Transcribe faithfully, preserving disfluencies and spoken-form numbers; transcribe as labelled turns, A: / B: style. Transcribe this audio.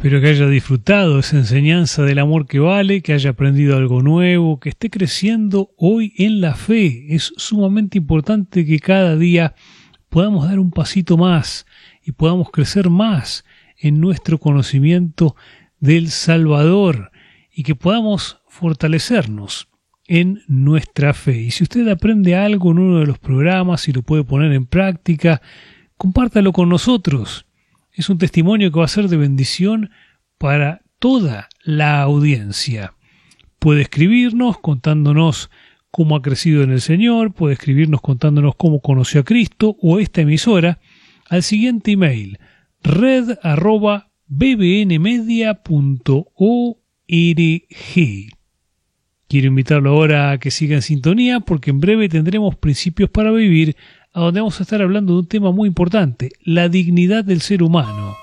A: Espero que haya disfrutado esa enseñanza del amor que vale, que haya aprendido algo nuevo, que esté creciendo hoy en la fe. Es sumamente importante que cada día podamos dar un pasito más y podamos crecer más en nuestro conocimiento del Salvador y que podamos fortalecernos en nuestra fe. Y si usted aprende algo en uno de los programas y lo puede poner en práctica, compártalo con nosotros. Es un testimonio que va a ser de bendición para toda la audiencia. Puede escribirnos contándonos cómo ha crecido en el Señor, puede escribirnos contándonos cómo conoció a Cristo o esta emisora al siguiente email, red arroba bbnmedia punto org. Quiero invitarlo ahora a que siga en sintonía porque en breve tendremos Principios para Vivir, a donde vamos a estar hablando de un tema muy importante, la dignidad del ser humano.